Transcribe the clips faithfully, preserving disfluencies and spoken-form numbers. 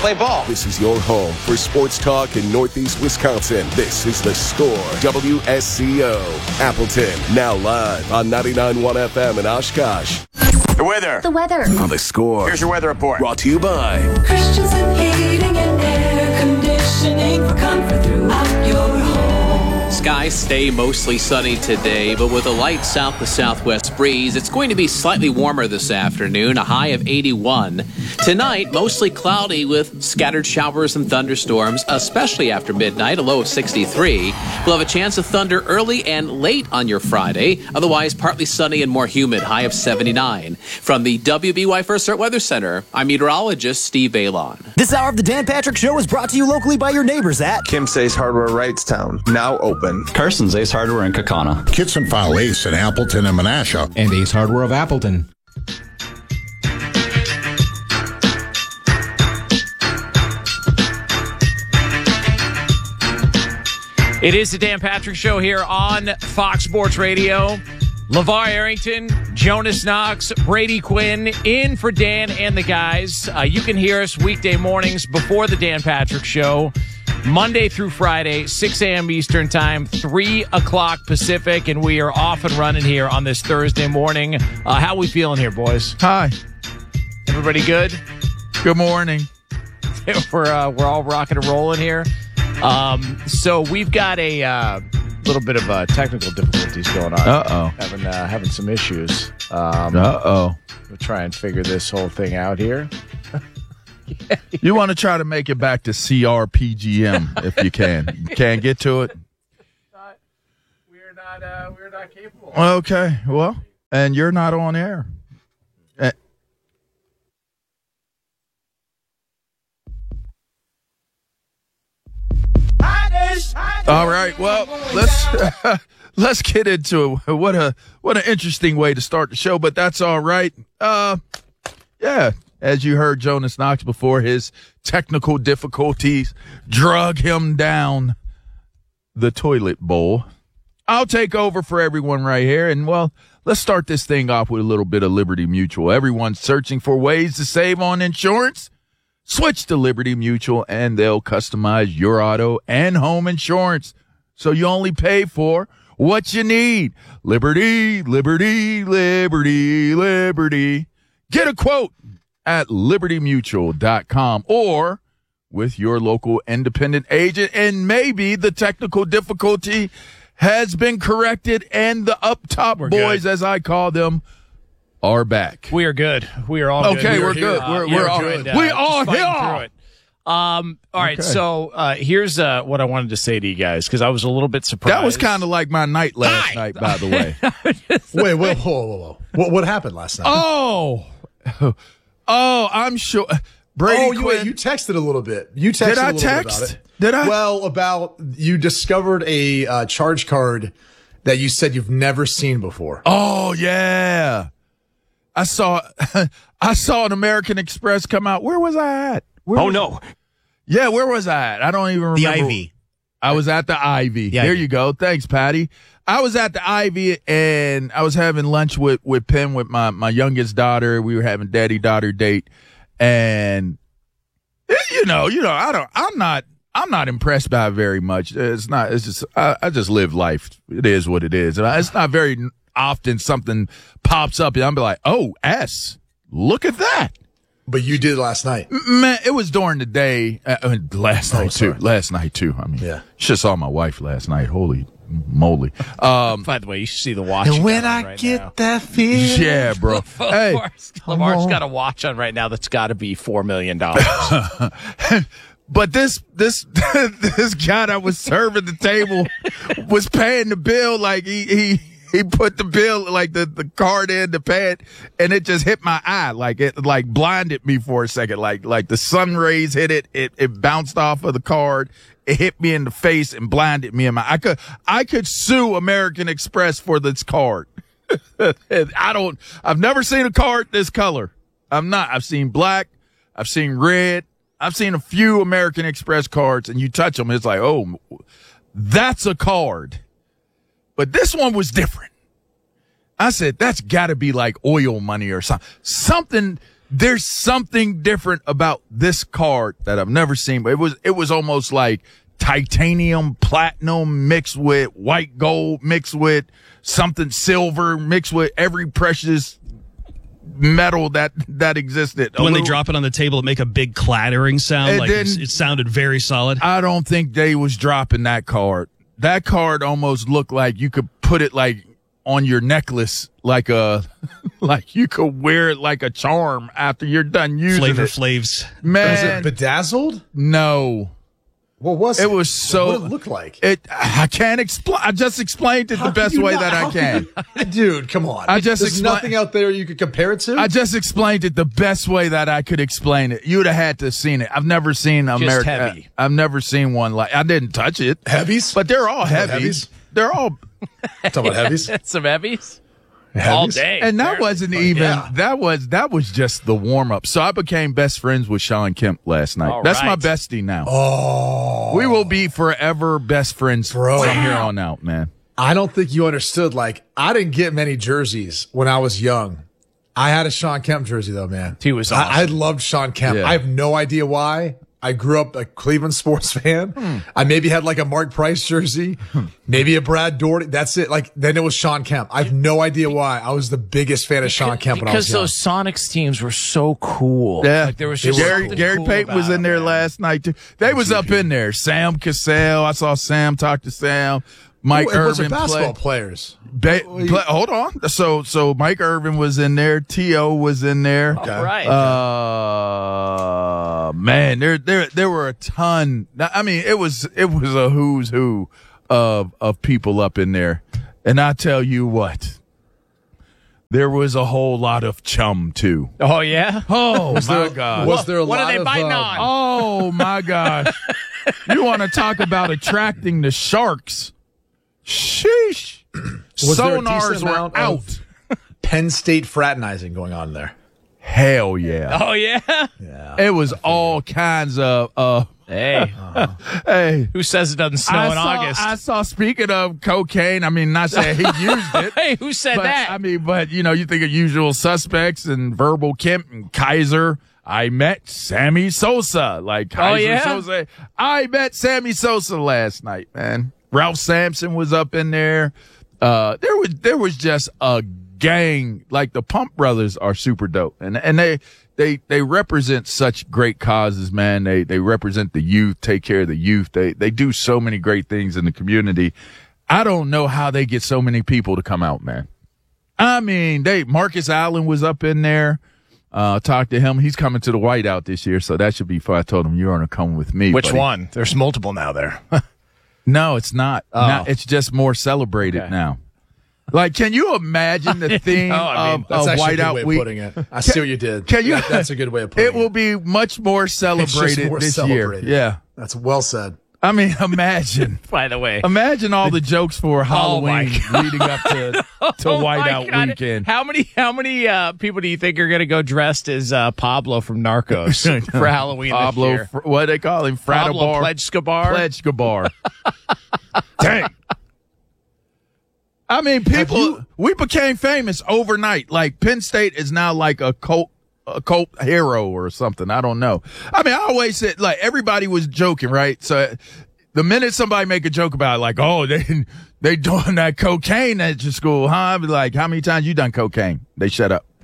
play ball. This is your home for sports talk in Northeast Wisconsin. This is The Score, W S C O. Appleton, now live on ninety-nine point one F M in Oshkosh. The weather. The weather. On The Score. Here's your weather report. Brought to you by Christensen Heating and Air Conditioning for comfort throughout your home. Skies stay mostly sunny today, but with a light south to southwest breeze, it's going to be slightly warmer this afternoon, a high of eighty-one. Tonight, mostly cloudy with scattered showers and thunderstorms, especially after midnight, a low of sixty-three. We'll have a chance of thunder early and late on your Friday, otherwise partly sunny and more humid, high of seventy-nine. From the W B Y First Alert Weather Center, I'm meteorologist Steve Balon. This hour of the Dan Patrick Show is brought to you locally by your neighbors at Kim's Ace Hardware Wrightstown, now open. Carson's Ace Hardware in Kaukauna. Kitson File Ace in Appleton and Menasha. And Ace Hardware of Appleton. It is the Dan Patrick Show here on Fox Sports Radio. LeVar Arrington, Jonas Knox, Brady Quinn in for Dan and the guys. Uh, you can hear us weekday mornings before the Dan Patrick Show. Monday through Friday, six a.m. Eastern Time, three o'clock Pacific, and we are off and running here on this Thursday morning. Uh, how we feeling here, boys? Hi. Everybody good? Good morning. we're uh, we're all rocking and rolling here. Um, so we've got a uh, little bit of uh, technical difficulties going on. Uh-oh. Having, uh, having some issues. Um, Uh-oh. We'll try and figure this whole thing out here. You want to try to make it back to C R P G M if you can. You can't get to it? Not, we're not uh, we're not capable. Okay, well, and you're not on air. Uh, all right, well, let's let's get into it. What a what an interesting way to start the show, but that's all right. Uh, yeah. As you heard Jonas Knox before, his technical difficulties drug him down the toilet bowl. I'll take over for everyone right here. And, well, let's start this thing off with a little bit of Liberty Mutual. Everyone's searching for ways to save on insurance. Switch to Liberty Mutual, and they'll customize your auto and home insurance so you only pay for what you need. Liberty, Liberty, Liberty, Liberty. Get a quote at liberty mutual dot com or with your local independent agent, and maybe the technical difficulty has been corrected and the up top we're boys, good. as I call them, are back. We are good. We are all okay, good. we're we good. Uh, we're yeah, we're all good. good. We Uh, are just fighting here. through it. Um, all right, Okay. so uh, here's uh, what I wanted to say to you guys, because I was a little bit surprised. That was kind of like my night last Hi. night, by the way. Wait, wait, whoa, whoa, whoa. What, what happened last night? Oh, oh, I'm sure. Brady oh, you, Quinn. you texted a little bit. You texted Did I a little text? bit about it. Did I? Well, about you discovered a uh, charge card that you said you've never seen before. Oh yeah, I saw. I saw an American Express come out. Where was I at? Where oh was, no. Yeah, where was I at? I don't even remember. the Ivy. I was at the Ivy. The there Ivy. you go. Thanks, Patty. I was at the Ivy, and I was having lunch with with Penn, with my my youngest daughter. We were having daddy daughter date, and you know, you know, I don't. I'm not. I'm not impressed by it very much. It's not. It's just. I, I just live life. It is what it is. And it's not very often something pops up, and I'm like, oh, S. Look at that. But you did last night. Man, it was during the day. Uh, I mean, last Oh, night, too. sorry. Last night, too. I mean, Yeah. Should have saw my wife last night. Holy moly. Um, By the way, you should see the watch. And you when got on I right get now. that feeling. yeah, bro. Hey, LeVar's got a watch on right now that's got to be four million dollars. but this this this guy that was serving the table was paying the bill like he he he put the bill like the, the card in to pay it, and it just hit my eye like it like blinded me for a second, like like the sun rays hit it, it it bounced off of the card. It hit me in the face and blinded me in my. I could I could sue American Express for this card. I don't. I've never seen a card this color. I'm not. I've seen black. I've seen red. I've seen a few American Express cards, and you touch them, it's like, oh, that's a card. But this one was different. I said, that's got to be like oil money or something. Something there's something different about this card that I've never seen. But it was it was almost like titanium, platinum mixed with white gold, mixed with something silver, mixed with every precious metal that that existed. When they drop it on the table, it make a big clattering sound. It like didn't- it sounded very solid. I don't think they was dropping that card. That card almost looked like you could put it like on your necklace, like a like you could wear it like a charm after you're done using Flavor it. Flavs. Man, Was it bedazzled? no. What was it? It was so. What did it look like? It. I can't explain. I just explained it How the can best you way not- that I how can. you- Dude, come on. I just There's expla- nothing out there you could compare it to? I just explained it the best way that I could explain it. You would have had to have seen it. I've never seen America. heavy. I've never seen one like. I didn't touch it. Heavies? But they're all Talking about heavy. heavies? They're all. Talking about heavies? Some heavies all Heavies? day. And that apparently. wasn't even. yeah. That was that was just the warm up. So I became best friends with Sean Kemp last night. All That's my right. bestie now. Oh. We will be forever best friends Bro. from here on out, man. I don't think you understood. Like, I didn't get many jerseys when I was young. I had a Sean Kemp jersey, though, man. He was I, awesome. I loved Sean Kemp. Yeah. I have no idea why. I grew up a Cleveland sports fan. Hmm. I maybe had like a Mark Price jersey, maybe a Brad Doherty. That's it. Like, then it was Sean Kemp. I have no idea why. I was the biggest fan of Sean Kemp when I was because young. those Sonics teams were so cool. Yeah, like there was just Gary something Gary cool Payton was about in there them, man. last night too. They was up in there. Sam Cassell, I saw Sam talk to Sam. Mike Ooh, a bunch of Irvin basketball play. players. Ba- play- hold on. So so Mike Irvin was in there. T O was in there. All right. Uh, man, there there there were a ton. I mean, it was it was a who's who of of people up in there, and I tell you what, there was a whole lot of chum too. oh yeah. Oh my God! Was there a What lot are they of, biting uh, on? Oh my gosh! You want to talk about attracting the sharks? Sheesh! Was there a Sonars decent were amount out. of Penn State fraternizing going on there? Hell yeah! Oh yeah. It was all kinds of. Uh, Hey, hey, who says it doesn't snow I in saw, August? I saw. Speaking of cocaine, I mean, not saying he used it. Hey, who said but, that? I mean, but you know, you think of Usual Suspects and Verbal Kemp and Kaiser. I met Sammy Sosa. Like Kaiser Oh, yeah? Sosa. I met Sammy Sosa last night, man. Ralph Sampson was up in there. Uh, there was there was just a gang. Like the Pump Brothers are super dope, and and they they they represent such great causes, man. They they represent the youth, take care of the youth. They they do so many great things in the community. I don't know how they get so many people to come out, man. I mean, they Marcus Allen was up in there. Uh, talked to him. He's coming to the Whiteout this year, so that should be fun. I told him you're going to come with me. Which buddy. one? There's multiple now there. No, it's not. Oh. Now, it's just more celebrated Okay. now. Like, can you imagine the theme know. I mean, of, That's of actually a good Whiteout way of Week? putting it. I see what you did. Can you? That- that's a good way of putting it. It will be much more It's just celebrated more this celebrated. year. Yeah. That's well said. I mean, imagine. By the way, Imagine all the jokes for Oh, my Halloween leading up to, to Oh, my Whiteout God. Weekend. How many how many uh, people do you think are going to go dressed as uh, Pablo from Narcos for Halloween Pablo, this year? Fr- what do they call him? Pablo Fratabar? Pledge-Scabar? Pledge Gabar. Dang. I mean, people, you- we became famous overnight. Like Penn State is now like a cult, a cult hero or something. I don't know. I mean, I always said like everybody was joking, right? So the minute somebody make a joke about it, like, oh, they they doing that cocaine at your school, huh? I'd be like, how many times you done cocaine? They shut up.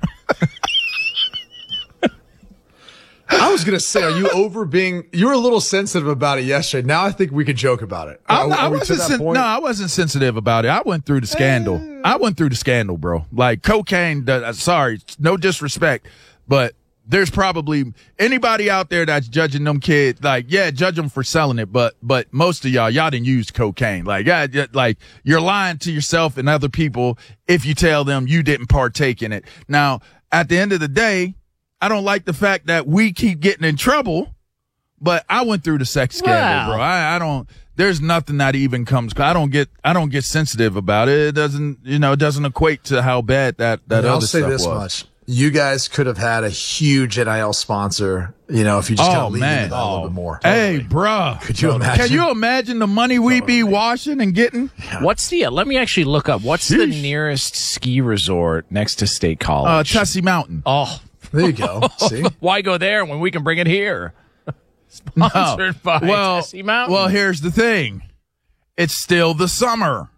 I was gonna say, are you over being? You were a little sensitive about it yesterday. Now I think we could joke about it. I'm Are- not- I are we to wasn't that sen- point? no, I wasn't sensitive about it. I went through the scandal. I went through the scandal, bro. Like cocaine. does- Sorry, no disrespect, but there's probably anybody out there that's judging them kids. Like, yeah, judge them for selling it, but but most of y'all, y'all didn't use cocaine. Like, yeah, yeah, like you're lying to yourself and other people if you tell them you didn't partake in it. Now, at the end of the day, I don't like the fact that we keep getting in trouble, but I went through the sex scandal, Wow. bro. I, I don't, there's nothing that even comes, I don't get, I don't get sensitive about it. It doesn't, you know, it doesn't equate to how bad that, that And other I'll say stuff this was. much: you guys could have had a huge N I L sponsor. You know, if you just kind Oh, of lean man. into that a little bit more. Hey, bruh. Could you imagine? Can you imagine the money we be washing and getting? What's the? Uh, let me actually look up. What's the Sheesh. nearest ski resort next to State Uh, College? Tussey Mountain. oh, There you go. See? Why go there when we can bring it here? Sponsored no. by well, Tessie Mountain. Well, here's the thing. It's still the summer.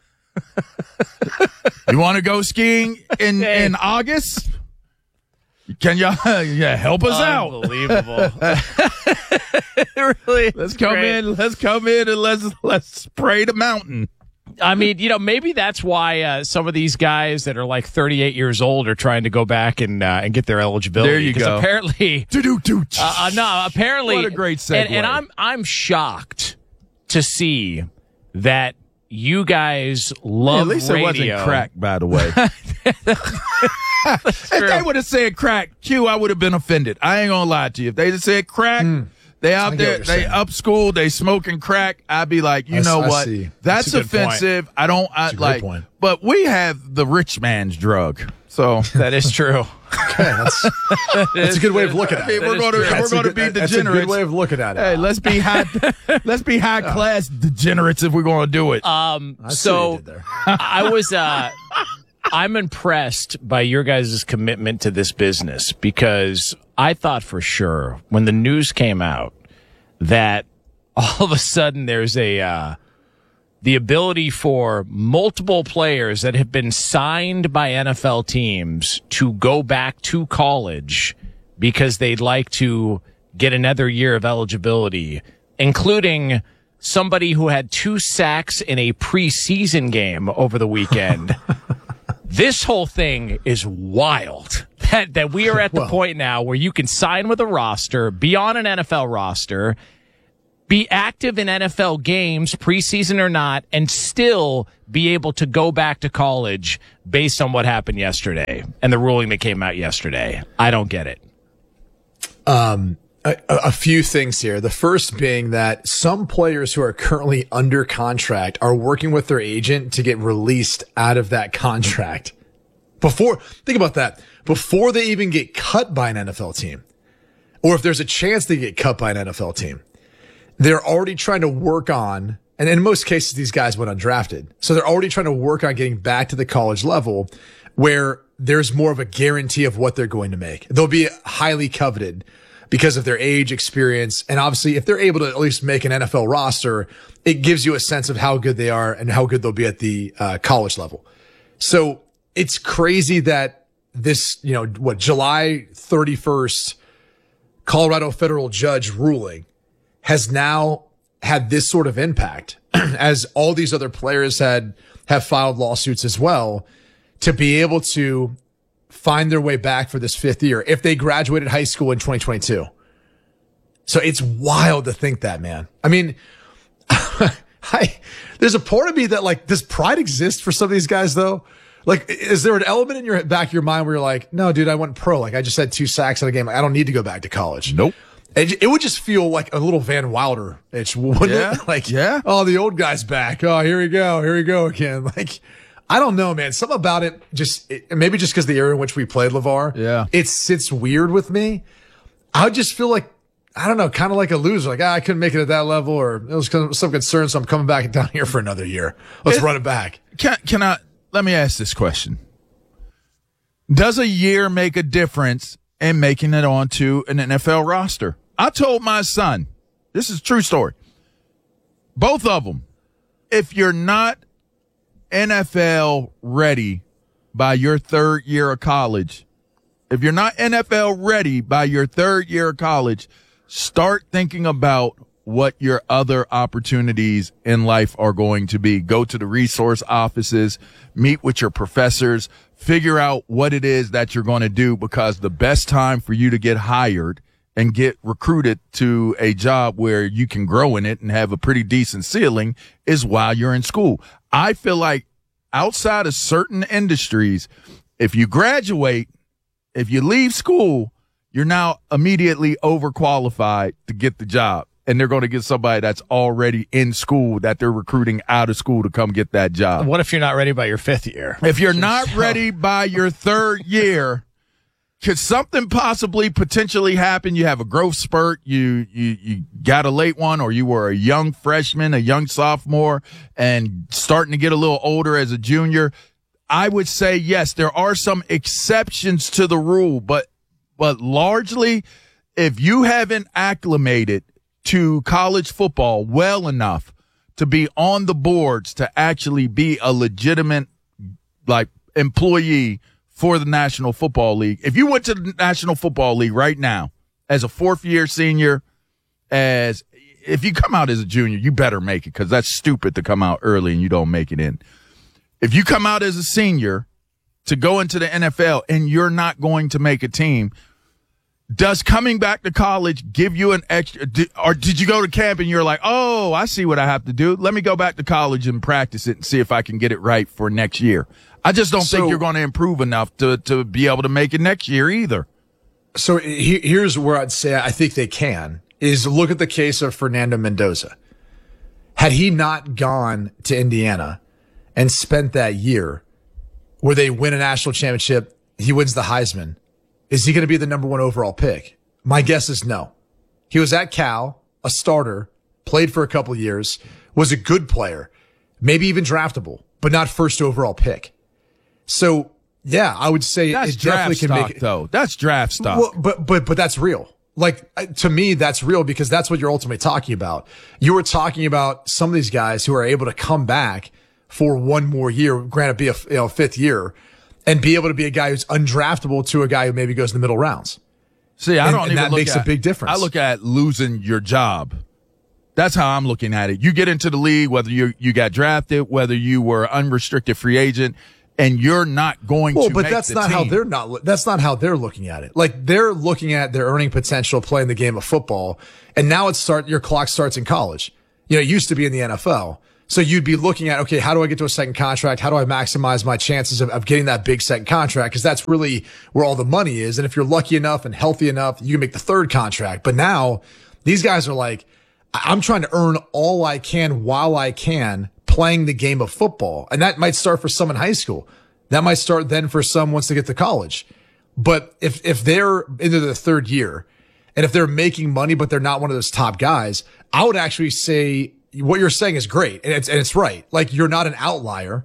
You want to go skiing in, Hey. in August? Can you yeah, help us out? Unbelievable. It really Let's come great. in. Let's come in and let's let's spray the mountain. I mean, you know, maybe that's why uh, some of these guys that are like thirty-eight years old are trying to go back and uh, and get their eligibility. There you 'Cause go. Apparently, Do-do-do. uh, uh, no, apparently, What a great segue. And, and I'm I'm shocked to see that you guys love At least radio. it wasn't crack, by the way. If they would have said crack, Q, I would have been offended. I ain't gonna lie to you. If they just said crack, Mm. they out I get there, what you're they saying. up school, they smoking crack. I'd be like, you I s- know I what? see. That's, That's a good point. offensive. I don't I, That's a great like. point. But we have the rich man's drug, so That is true. Okay, that's, that's a good way of looking at I mean, it. we're going to That's we're a going to good- be That's a good degenerates. way of looking at it. Hey, let's be high. let's be high class degenerates if we're going to do it. Um, I see what you so did there. I was, uh, I'm impressed by your guys' commitment to this business because I thought for sure when the news came out that all of a sudden there's a, uh, the ability for multiple players that have been signed by N F L teams to go back to college because they'd like to get another year of eligibility, including somebody who had two sacks in a preseason game over the weekend. This whole thing is wild. That that we are at the Well. point now where you can sign with a roster, be on an N F L roster, be active in N F L games, preseason or not, and still be able to go back to college based on what happened yesterday and the ruling that came out yesterday. I don't get it. Um, a, a few things here. The first being that some players who are currently under contract are working with their agent to get released out of that contract. Before, think about that. Before they even get cut by an N F L team, or if there's a chance they get cut by an N F L team, they're already trying to work on, and in most cases, these guys went undrafted. So they're already trying to work on getting back to the college level where there's more of a guarantee of what they're going to make. They'll be highly coveted because of their age, experience, and obviously if they're able to at least make an N F L roster, it gives you a sense of how good they are and how good they'll be at the uh, college level. So it's crazy that this, you know, what, July thirty-first Colorado federal judge ruling has now had this sort of impact as all these other players had have filed lawsuits as well to be able to find their way back for this fifth year if they graduated high school in twenty twenty-two. So it's wild to think that, man. I mean, I, there's a part of me that like, does pride exist for some of these guys though? Like, is there an element in your back of your mind where you're like, no, dude, I went pro. Like I just had two sacks in a game. Like, I don't need to go back to college. Nope. It, it would just feel like a little Van Wilder. It's wouldn't Yeah, it? Like, yeah. Oh, the old guy's back. Oh, here we go. Here we go again. Like, I don't know, man. Something about it just, it, maybe just because the era in which we played LeVar, Yeah. it sits weird with me. I just feel like, I don't know, kind of like a loser. Like, ah, I couldn't make it at that level, or it was some concern, so I'm coming back down here for another year. Let's It- run it back. Can can I let me ask this question? Does a year make a difference in making it onto an N F L roster? I told my son, this is a true story. Both of them, if you're not N F L ready by your third year of college, if you're not N F L ready by your third year of college, start thinking about what your other opportunities in life are going to be. Go to the resource offices, meet with your professors, figure out what it is that you're going to do, because the best time for you to get hired and get recruited to a job where you can grow in it and have a pretty decent ceiling is while you're in school. I feel like outside of certain industries, if you graduate, if you leave school, you're now immediately overqualified to get the job. And they're going to get somebody that's already in school that they're recruiting out of school to come get that job. What if you're not ready by your fifth year? If you're not ready by your third year, could something possibly potentially happen? You have a growth spurt, you, you, you got a late one, or you were a young freshman, a young sophomore, and starting to get a little older as a junior. I would say, yes, there are some exceptions to the rule, but but largely, if you haven't acclimated to college football well enough to be on the boards to actually be a legitimate, like, employee for the National Football League, if you went to the National Football League right now as a fourth-year senior, as if you come out as a junior, you better make it, because that's stupid to come out early and you don't make it in. If you come out as a senior to go into the N F L and you're not going to make a team, does coming back to college give you an extra, or did you go to camp and you're like, oh, I see what I have to do. Let me go back to college and practice it and see if I can get it right for next year. I just don't so, think you're going to improve enough to, to be able to make it next year either. So he, here's where I'd say I think they can, is look at the case of Fernando Mendoza. Had he not gone to Indiana and spent that year where they win a national championship, he wins the Heisman, is he going to be the number one overall pick? My guess is no. He was at Cal, a starter, played for a couple of years, was a good player, maybe even draftable, but not first overall pick. So, yeah, I would say that's it definitely draft can stock, make it. Though. That's draft stock. Well, but, but, but that's real. Like, to me, that's real, because that's what you're ultimately talking about. You were talking about some of these guys who are able to come back for one more year, granted be a you know, fifth year, and be able to be a guy who's undraftable to a guy who maybe goes in the middle rounds. See, I and, don't and even that look makes at, a big difference. I look at losing your job. That's how I'm looking at it. You get into the league, whether you you got drafted, whether you were unrestricted free agent, and you're not going well, to but make that's the not team. how they're not. That's not how they're looking at it. Like, they're looking at their earning potential playing the game of football, and now it's start. Your clock starts in college. You know, it used to be in the N F L. So you'd be looking at, okay, how do I get to a second contract? How do I maximize my chances of, of getting that big second contract? Because that's really where all the money is. And if you're lucky enough and healthy enough, you can make the third contract. But now these guys are like, I'm trying to earn all I can while I can playing the game of football. And that might start for some in high school. That might start then for some once they get to college. But if, if they're into their third year and if they're making money, but they're not one of those top guys, I would actually say what you're saying is great. And it's, and it's right. Like, you're not an outlier,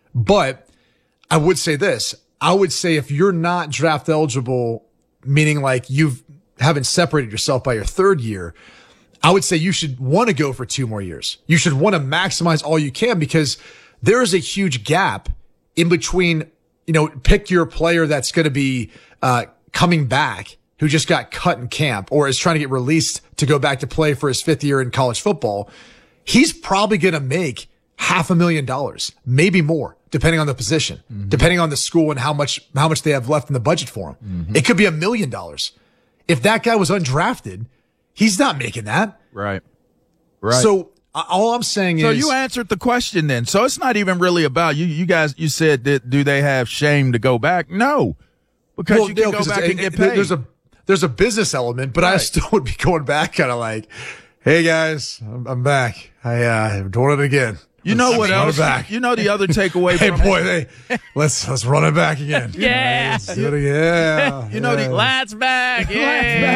but I would say this. I would say if you're not draft eligible, meaning like you've haven't separated yourself by your third year, I would say you should want to go for two more years. You should want to maximize all you can, because there is a huge gap in between, you know, pick your player that's going to be, uh, coming back, who just got cut in camp or is trying to get released to go back to play for his fifth year in college football. He's probably going to make half a million dollars, maybe more, depending on the position, mm-hmm. depending on the school and how much, how much they have left in the budget for him. Mm-hmm. It could be a million dollars. If that guy was undrafted, he's not making that. Right. Right. So uh, all I'm saying so is. So you answered the question then. So it's not even really about you. You guys, you said that, do they have shame to go back? No. Because well, you can no, go back and get paid. There's a, there's a business element, but right. I still would be going back kind of like, hey guys, I'm, I'm back. I, uh, I'm doing it again. You know what else? Back. You know the other takeaway hey from boy, hey, let's let's run it back again. Yeah, let's do it again. Yeah, you know yeah. the lads back. Yeah,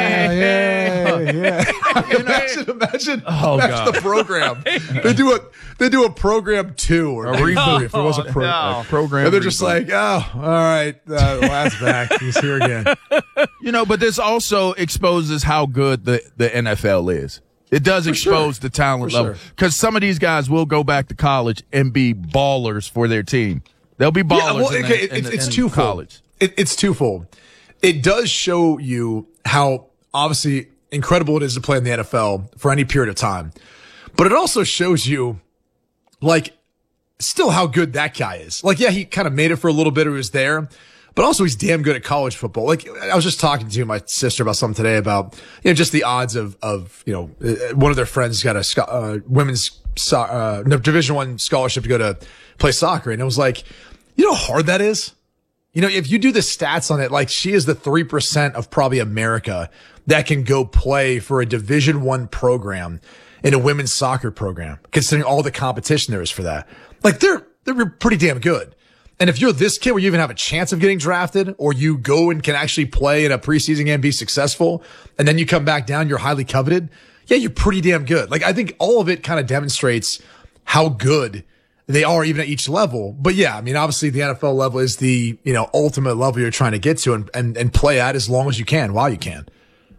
yeah, yeah. yeah. imagine, imagine, oh, imagine God. the program. They do a they do a program two or a reboot. If it was a pro, no. a program, and they're just reboot. like, oh, all right, uh, lads back. He's here again. You know, but this also exposes how good the the N F L is. It does for expose sure. the talent for level, because sure. some of these guys will go back to college and be ballers for their team. They'll be ballers. Yeah, well, in okay, the, in it's, the, it's in twofold. College. It, it's twofold. It does show you how obviously incredible it is to play in the N F L for any period of time, but it also shows you, like, still how good that guy is. Like, yeah, he kind of made it for a little bit. He was there. But also he's damn good at college football. Like, I was just talking to my sister about something today about, you know, just the odds of, of, you know, one of their friends got a uh, women's so, uh, Division One scholarship to go to play soccer. And it was like, you know how hard that is? You know, if you do the stats on it, like, she is the three percent of probably America that can go play for a Division One program in a women's soccer program, considering all the competition there is for that. Like, they're, they're pretty damn good. And if you're this kid where you even have a chance of getting drafted, or you go and can actually play in a preseason game and be successful, and then you come back down, you're highly coveted. Yeah, you're pretty damn good. Like, I think all of it kind of demonstrates how good they are even at each level. But yeah, I mean, obviously the N F L level is the, you know, ultimate level you're trying to get to and, and, and play at as long as you can while you can.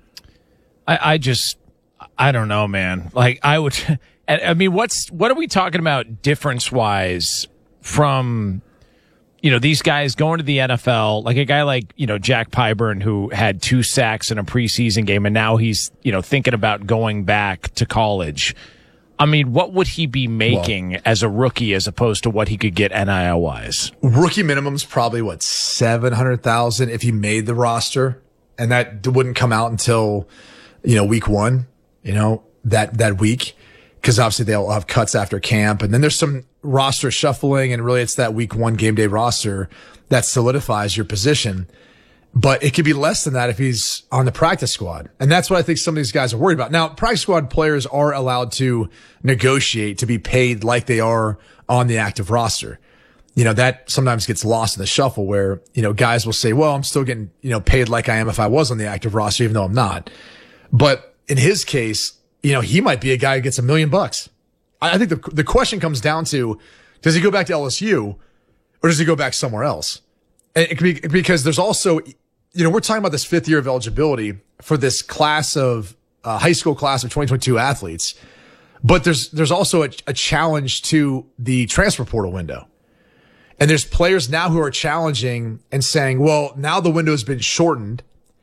I, I just, I don't know, man. Like I would, I mean, what's, what are we talking about difference wise from, you know, these guys going to the N F L, like a guy like, you know, Jack Pyburn, who had two sacks in a preseason game, and now he's, you know, thinking about going back to college. I mean, what would he be making well, as a rookie as opposed to what he could get N I L wise? Rookie minimum's probably what, seven hundred thousand if he made the roster, and that wouldn't come out until, you know, week one, you know, that, that week. Cause obviously they'll have cuts after camp, and then there's some roster shuffling, and really it's that week one game day roster that solidifies your position. But it could be less than that if he's on the practice squad. And that's what I think some of these guys are worried about. Now, practice squad players are allowed to negotiate to be paid like they are on the active roster. You know, that sometimes gets lost in the shuffle where, you know, guys will say, well, I'm still getting, you know, paid like I am if I was on the active roster, even though I'm not. But in his case, you know, he might be a guy who gets a million bucks. I think the the question comes down to, does he go back to L S U or does he go back somewhere else? And it could be, because there's also, you know, we're talking about this fifth year of eligibility for this class of uh, high school class of twenty twenty-two athletes. But there's, there's also a, a challenge to the transfer portal window. And there's players now who are challenging and saying, well, now the window has been shortened.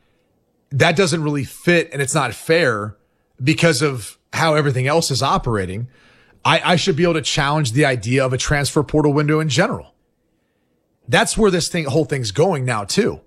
That doesn't really fit and it's not fair because of how everything else is operating. I, I should be able to challenge the idea of a transfer portal window in general. That's where this thing, whole thing's going now too.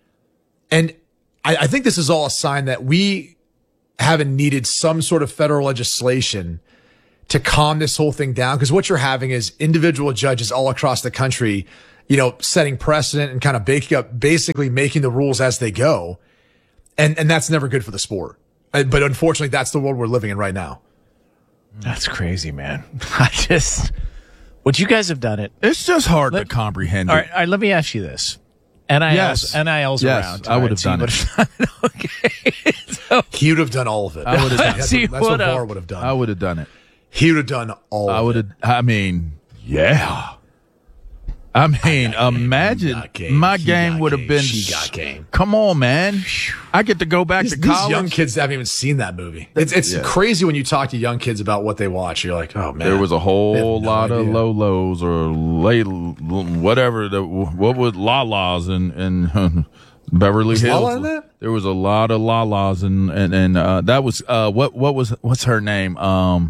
And I, I think this is all a sign that we haven't needed some sort of federal legislation to calm this whole thing down. Because what you're having is individual judges all across the country, you know, setting precedent and kind of baking up, basically making the rules as they go. And, and that's never good for the sport. But unfortunately, that's the world we're living in right now. That's crazy, man. I just, would you guys have done it? It's just hard let, to comprehend. All right, all right, let me ask you this. N I L's, yes. N I L's yes, around. I would have done it. Okay. So, he would have done all of it. I would have done it. That's, what, that's what Var would have done. I would have done it. He would have done all I of would it. have, I mean, yeah. I mean, I imagine game. my he game would have been. She got game. Come on, man. I get to go back these, to college. These young kids haven't even seen that movie. It's it's yeah. crazy when you talk to young kids about what they watch. You're like, oh man. There was a whole no lot idea. of Lolos or lay whatever the what was Lalas and and Beverly was Hills. Lala in that? There was a lot of Lalas and and and uh, that was uh what what was what's her name? Um,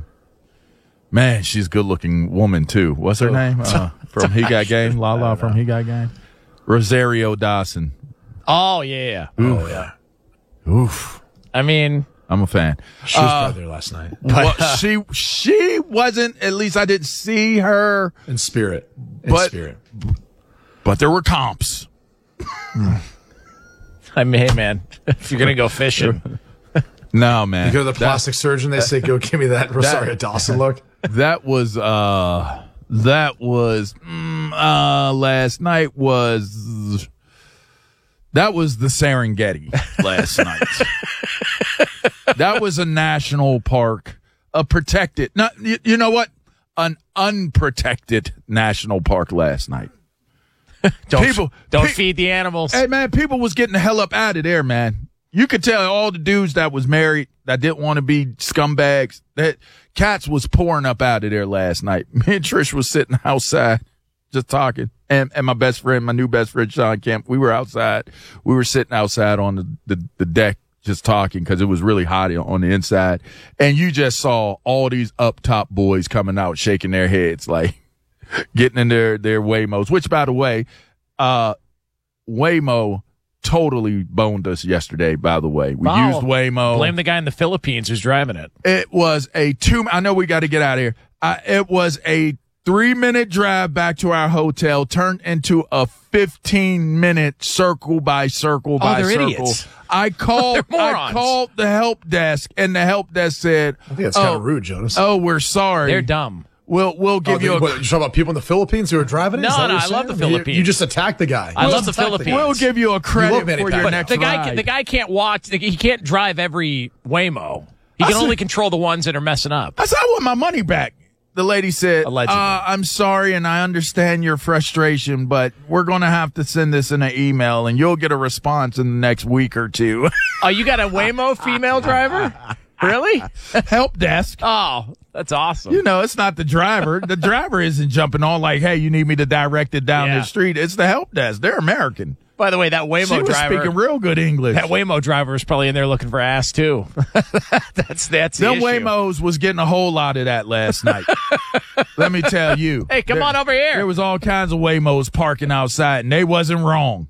man, she's a good looking woman too. What's her oh. name? Uh, from He Got Game, Lala from He Got Game. Rosario Dawson. Oh yeah. Oof. Oh yeah. Oof. I mean, I'm a fan. She was uh, probably there last night. Well, she she wasn't. At least I didn't see her in spirit. In but, spirit. But there were comps. I mean, hey man, if you're gonna go fishing, no man. You go to the plastic that, surgeon. They that, say, "Go give me that Rosario that, Dawson look." That was uh, that was mm, uh, last night was. That was the Serengeti last night. That was a national park, a protected, not, you, you know what? An unprotected national park last night. don't people, don't pe- feed the animals. Hey, man, people was getting the hell up out of there, man. You could tell all the dudes that was married that didn't want to be scumbags, that cats was pouring up out of there last night. Me and Trish was sitting outside just talking. And and my best friend, my new best friend, Sean Kemp, we were outside. We were sitting outside on the, the, the deck just talking because it was really hot on the inside. And you just saw all these up top boys coming out shaking their heads, like getting in their, their Waymos, which, by the way, uh, Waymo totally boned us yesterday, by the way. We oh, used Waymo. Blame the guy in the Philippines who's driving it. It was a two, I know we got to get out of here. Uh, it was a Three-minute drive back to our hotel turned into a fifteen-minute circle by circle oh, by they're circle. Idiots. I called. I called the help desk, and the help desk said, "I think that's oh, kind of rude, Jonas." Oh, we're sorry. They're dumb. We'll we'll give oh, you. They, a, what, you talking about people in the Philippines who are driving it? No, Is that no, what I you're love the saying? Philippines. You, you just attacked the guy. I you love the Philippines. We'll give you a credit you for your but next the guy, ride. Can, the guy can't watch. He can't drive every Waymo. He can I only said, control the ones that are messing up. I said, I want my money back. the lady said, uh, Allegedly. I'm sorry and I understand your frustration, but we're going to have to send this in an email and you'll get a response in the next week or two. Oh, you got a Waymo female driver? Really? Help desk. Oh, that's awesome. You know, it's not the driver. The driver isn't jumping on like, hey, you need me to direct it down Yeah. the street. It's the help desk. They're American. By the way, that Waymo She was driver. speaking real good English. That Waymo driver is probably in there looking for ass, too. that's that's the Them issue. Waymos was getting a whole lot of that last night. Let me tell you. Hey, come There- on over here. There was all kinds of Waymos parking outside, and they wasn't wrong.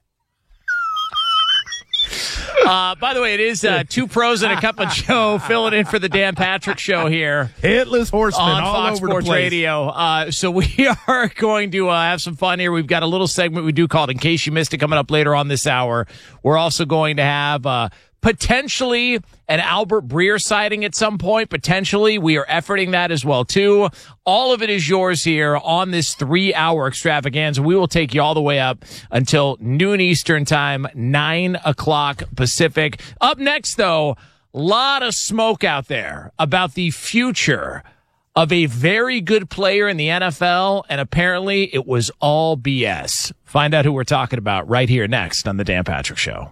Uh, by the way, it is uh, two pros and a cup of Joe filling in for the Dan Patrick Show here Headless horsemen on all Fox over Sports the place. Radio. Uh, so we are going to uh, have some fun here. We've got a little segment we do called In Case You Missed It coming up later on this hour. We're also going to have uh, potentially an Albert Breer sighting at some point. Potentially. We are efforting that as well, too. All of it is yours here on this three-hour extravaganza. We will take you all the way up until noon Eastern time, nine o'clock Pacific. Up next, though, a lot of smoke out there about the future of a very good player in the N F L, and apparently it was all B S. Find out who we're talking about right here next on The Dan Patrick Show.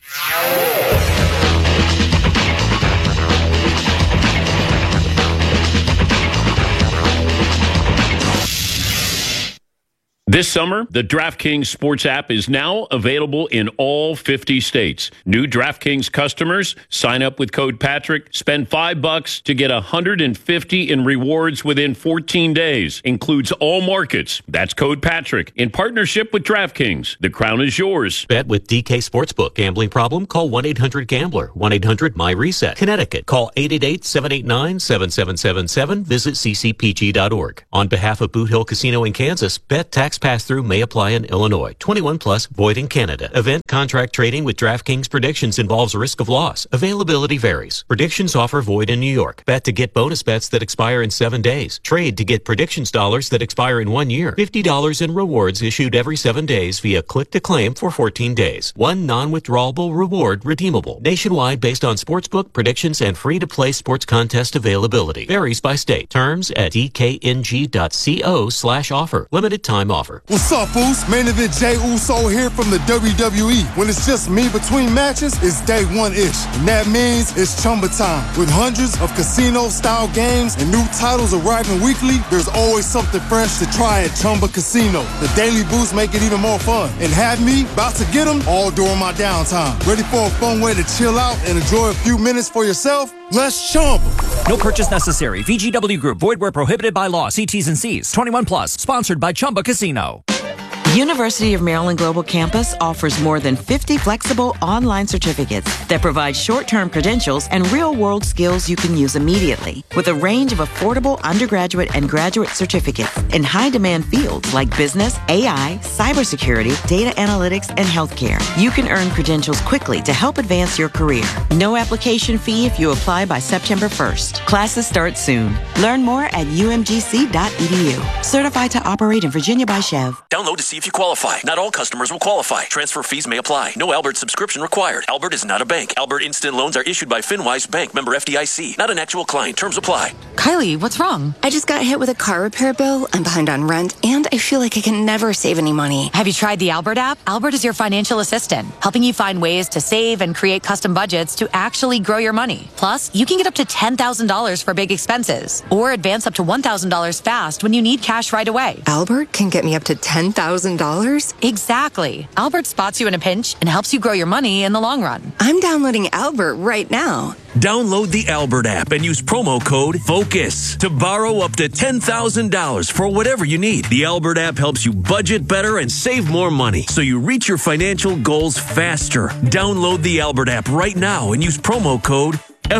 This summer, the DraftKings Sports app is now available in all fifty states. New DraftKings customers sign up with code Patrick, spend five bucks to get one hundred fifty in rewards within fourteen days. Includes all markets. That's code Patrick in partnership with DraftKings. The crown is yours. Bet with D K Sportsbook. Gambling problem? Call one eight hundred gambler. one eight hundred my reset. Connecticut. Call eight eight eight, seven eight nine, seven seven seven seven. Visit c c p g dot org. On behalf of Boot Hill Casino in Kansas, bet tax pass-through may apply in Illinois. twenty-one plus, void in Canada. Event contract trading with DraftKings Predictions involves risk of loss. Availability varies. Predictions offer void in New York. Bet to get bonus bets that expire in seven days. Trade to get predictions dollars that expire in one year. fifty dollars in rewards issued every seven days via click to claim for fourteen days. One non-withdrawable reward redeemable. Nationwide based on sportsbook, predictions, and free-to-play sports contest availability. Varies by state. Terms at d k n g dot co slash offer. Limited time offer. What's up, Foos? Main event Jey Uso here from the W W E. When it's just me between matches, it's day one-ish. And that means it's Chumba time. With hundreds of casino-style games and new titles arriving weekly, there's always something fresh to try at Chumba Casino. The daily boosts make it even more fun. And have me about to get them all during my downtime. Ready for a fun way to chill out and enjoy a few minutes for yourself? Let's Chumba. No purchase necessary. V G W Group. Void where prohibited by law. See T's and C's. twenty-one plus. Sponsored by Chumba Casino. University of Maryland Global Campus offers more than fifty flexible online certificates that provide short-term credentials and real-world skills you can use immediately. With a range of affordable undergraduate and graduate certificates in high-demand fields like business, A I, cybersecurity, data analytics, and healthcare, you can earn credentials quickly to help advance your career. No application fee if you apply by September first. Classes start soon. Learn more at u m g c dot e d u. Certified to operate in Virginia by Chev. Download to see if you qualify. Not all customers will qualify. Transfer fees may apply. No Albert subscription required. Albert is not a bank. Albert Instant Loans are issued by FinWise Bank, member F D I C. Not an actual client. Terms apply. Kylie, what's wrong? I just got hit with a car repair bill. I'm behind on rent, and I feel like I can never save any money. Have you tried the Albert app? Albert is your financial assistant, helping you find ways to save and create custom budgets to actually grow your money. Plus, you can get up to ten thousand dollars for big expenses, or advance up to one thousand dollars fast when you need cash right away. Albert can get me up to ten thousand dollars? Exactly. Albert spots you in a pinch and helps you grow your money in the long run. I'm downloading Albert right now. Download the Albert app and use promo code FOCUS to borrow up to ten thousand dollars for whatever you need. The Albert app helps you budget better and save more money so you reach your financial goals faster. Download the Albert app right now and use promo code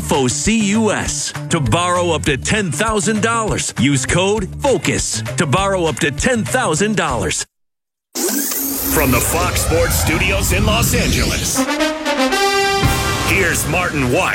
FOCUS to borrow up to ten thousand dollars. Use code FOCUS to borrow up to ten thousand dollars. From the Fox Sports Studios in Los Angeles, here's Martin Weiss.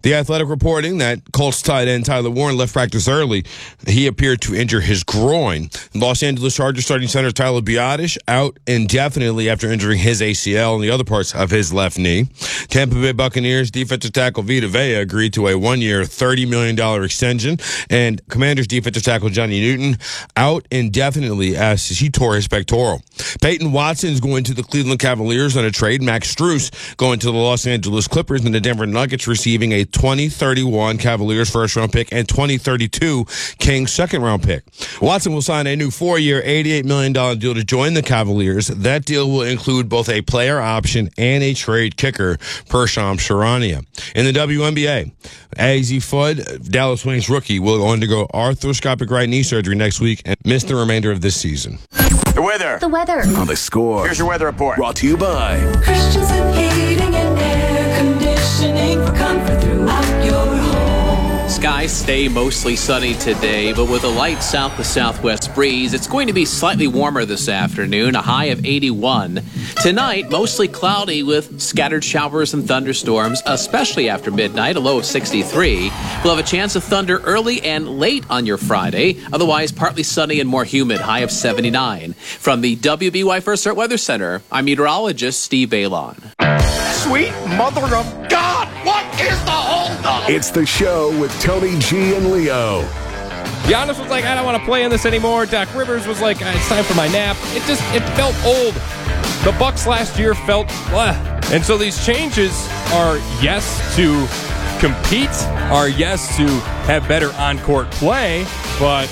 The Athletic reporting that Colts tight end Tyler Warren left practice early. He appeared to injure his groin. Los Angeles Chargers starting center Tyler Biadasz out indefinitely after injuring his A C L and the other parts of his left knee. Tampa Bay Buccaneers defensive tackle Vita Vea agreed to a one-year, thirty million dollars extension. And Commanders defensive tackle Johnny Newton out indefinitely as he tore his pectoral. Peyton Watson's going to the Cleveland Cavaliers on a trade. Max Strus going to the Los Angeles Clippers, and the Denver Nuggets receiving a twenty thirty-one Cavaliers first-round pick and twenty thirty-two Kings second-round pick. Watson will sign a new four-year, eighty-eight million dollars deal to join the Cavaliers. That deal will include both a player option and a trade kicker, per Shams Charania. In the W N B A, Azzi Fudd, Dallas Wings rookie, will undergo arthroscopic right knee surgery next week and miss the remainder of this season. The weather. The weather. On The Score. Here's your weather report. Brought to you by Christensen Heating and Air Conditioning for comfort throughout your home. Skies stay mostly sunny today, but with a light south to southwest breeze, it's going to be slightly warmer this afternoon, a high of eighty-one. Tonight, mostly cloudy with scattered showers and thunderstorms, especially after midnight, a low of sixty-three. We'll have a chance of thunder early and late on your Friday, otherwise partly sunny and more humid, high of seventy-nine. From the W B Y First Alert Weather Center, I'm meteorologist Steve Balon. Sweet mother of God, what is the holdup? It's the show with Tony G and Leo. Giannis was like, I don't want to play in this anymore. Doc Rivers was like, it's time for my nap. It just, it felt old. The Bucks last year felt, blah. And so these changes are yes to compete, are yes to have better on-court play, but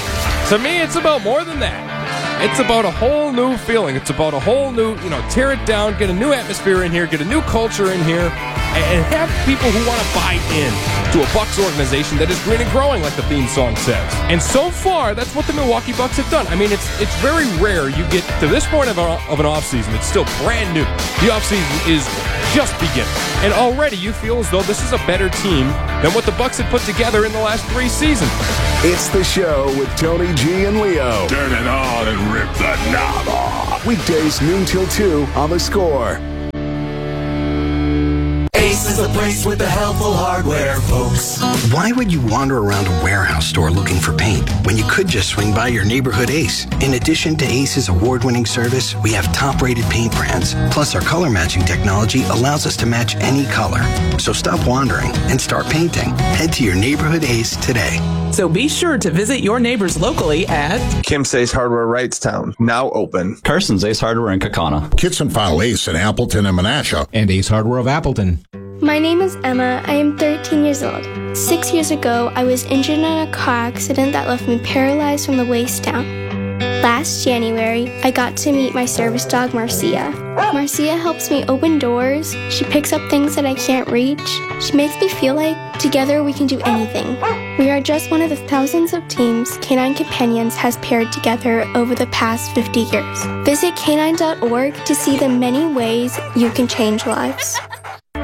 to me, it's about more than that. It's about a whole new feeling. It's about a whole new, you know, tear it down, get a new atmosphere in here, get a new culture in here, and have people who want to buy in to a Bucks organization that is green and growing, like the theme song says. And so far, that's what the Milwaukee Bucks have done. I mean, it's it's very rare you get to this point of, a, of an offseason. It's still brand new. The offseason is just beginning. And already you feel as though this is a better team than what the Bucks had put together in the last three seasons. It's the show with Tony G and Leo. Turn it on and rip the knob off. Weekdays noon till two on The Score. Ace is the place with the helpful hardware, folks. Why would you wander around a warehouse store looking for paint when you could just swing by your neighborhood Ace? In addition to Ace's award-winning service, we have top-rated paint brands. Plus, our color matching technology allows us to match any color. So stop wandering and start painting. Head to your neighborhood Ace today. So be sure to visit your neighbors locally at Kim's Ace Hardware Wrightstown, now open. Carson's Ace Hardware in Kaukauna. Kitson File Ace in Appleton and Menasha. And Ace Hardware of Appleton. My name is Emma. I am thirteen years old. Six years ago, I was injured in a car accident that left me paralyzed from the waist down. Last January, I got to meet my service dog, Marcia. Marcia helps me open doors. She picks up things that I can't reach. She makes me feel like together we can do anything. We are just one of the thousands of teams Canine Companions has paired together over the past fifty years. Visit canine dot org to see the many ways you can change lives.